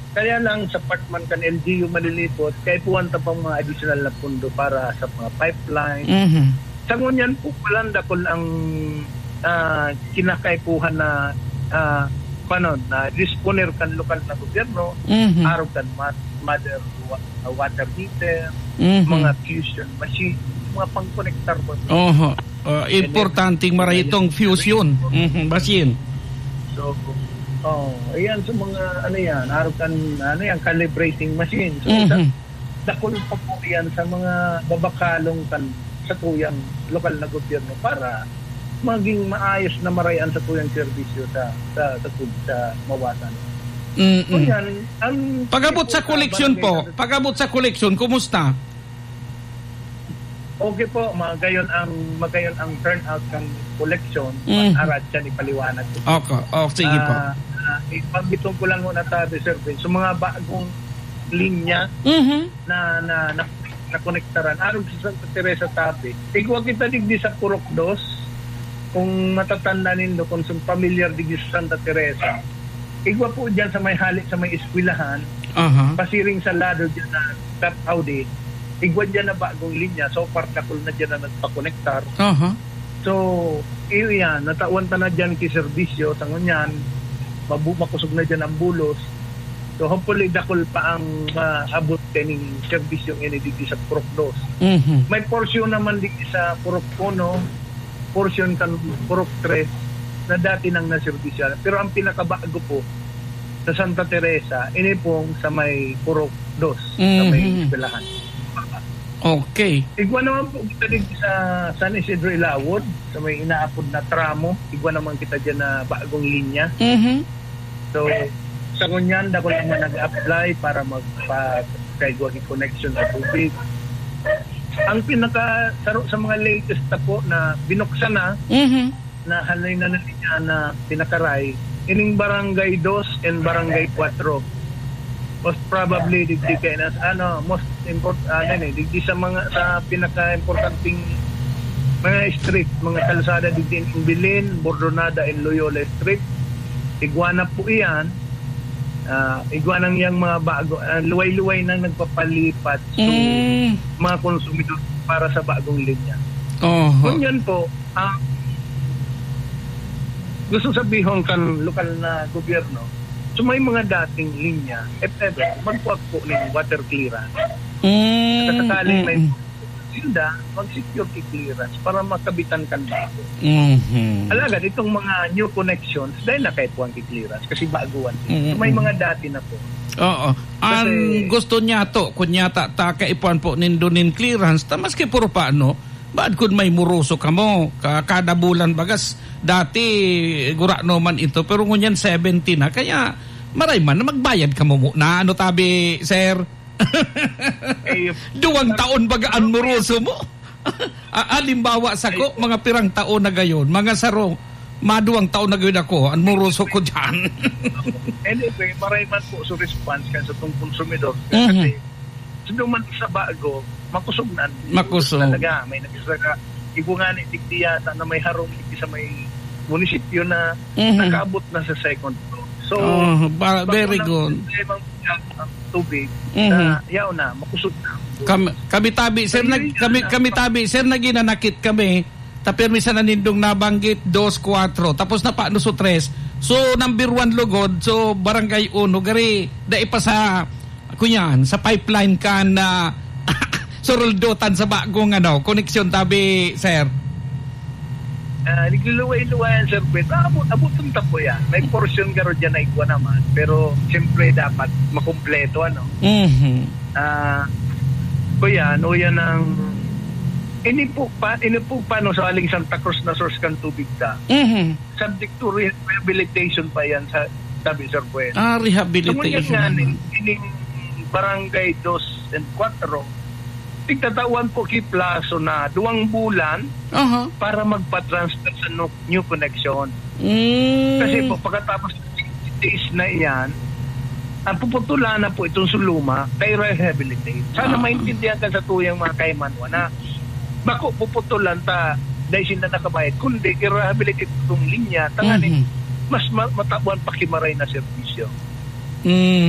Kaya lang sa part man kan LGU malilipot, kaya puwanta pang mga additional na pundo para sa mga pipeline. Sa ngunyan po palanda kung ang kinakaipuhan na na disponer kan lokal na gobyerno, araw kan mother water heater, mga fusion machine, mga pang-connector po. Importanteng marahitong fusion machine. So, ayan sa mga araw kan calibrating machine. So, dakol pa po yan sa mga babakalong kan sa tuyang lokal na gobyerno para maging maayos na marayan sa tuyang serbisyo sa Mawasan. Yan, pag-abot sa koleksyon po, kumusta? Okay po, magayon ang turnout ng koleksyon, arad siya ni paliwanag. Okay, sige po. Ipambitong ko lang muna tabi, sir. So mga bagong linya na konektaran araw sa Santa Teresa tabi. Ikaw kita digdi sa Purok 2, kung matatanda nindo kung familiar digdi sa Santa Teresa. Ikaw po dyan sa may halik sa may eskwelahan, pasiring sa lado dyan na top audit. Ikaw dyan na bagong linya, so partakol na dyan na nagpakonektar. So, yan, natawan ta na dyan kiserbisyo, sa ngunyan, makusog na dyan ang bulos. So, hopefully, dakol pa ang abot kaning serbisyong ini digdi sa Purok 2. May portion naman digdi sa Purok 1, portion kan Purok 3, na dati nang naserbisyo. Pero ang pinakabago po sa Santa Teresa, ini pong sa may Purok 2, sa may eskwelahan. Okay. Igwa naman po kita digdi sa San Isidro Ilawod, sa may inaapod na tramo. Igwa naman kita dyan na bagong linya. So, sa ngunyan, dako naman nag-apply para magpa-kaigwag connection sa tubig. Ang pinaka-saro sa mga latest na po na binuksan na halay na niya na pinakaray, ining Barangay 2 and Barangay 4. Most probably digdi kay nas most important digdi sa pinaka-importanting mga street, mga kalsada digdi in Bilin, Bordonada and Loyola Street. Iguana po iyan. Iguanang yang mga bago, luway-luway nang nagpapalipat so mga konsumidor para sa bagong linya. Kunyan po, gusto sabihin kan lokal na gobyerno, so may mga dating linya, if ever, magpuwag po ng water clearance. At sakaling may silda, mag-security clearance para makabitan kan bago. Alagad, itong mga new connections, dahil nakaipuan clearance kasi baguan. So, may mga dati na po. Ang gusto niya to, kunyata, kaipuan po nindunin clearance, maski puro paano, baad kung may muruso ka mo, kada bulan bagas, dati gura no man ito, pero ngunyan 70 na, kaya maray man na magbayad ka mo na tabi, sir? 2 taon bagaan muruso mo? Alimbawa sa ko, mga pirang taon na gayon, mga sarong, 2 taon na gayon ako, ang muruso ko dyan. Anyway, maray man po sa response ka sa itong konsumidor. Kasi, man sa bago, makusog. Talaga, may nagsasaga, ibungan itigdiya na may harong sa may munisipyo na nakaabot na sa second floor. So, very good. Ang tubig, yaw na, makusog na. Kami tabi, sir, naginanakit kami, tapirmisa na nindong nabanggit, 2-4, tapos na paano so 3. So, number 1 lugod, so Barangay 1, gari, daipa sa, kunyan, sa pipeline ka na, suruldutan sa bagong koneksyon tabi, sir. Nagluway-luwayan, sir, abutun ta po yan. May portion garo dyan na igwa naman, pero siyempre dapat makumpleto, yan ang ini po paano sa aling Santa Cruz na source kan tubig ka. Subject to rehabilitation pa yan sa tabi, sir, Bueno. Rehabilitation. So, ining Barangay 2 and 4, tigtatawan po kiplaso na 2 bulan para magpa-transfer sa new connection. Kasi po, pagkatapos days na iyan, puputulan na po itong suluma kay rehabilitate. Sana maintindihan ka sa tuyang mga kaimanwa na bako puputulan ta dahil sila nakabayad, kundi i-rehabilitate itong linya, tanganin, mas matabuan pakimaray na servisyo.